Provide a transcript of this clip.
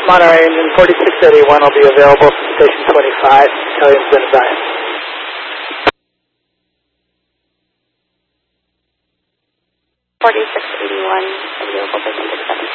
Monterey engine 4681 will be available from station 25. Italian's been assigned. 4681 available for 27.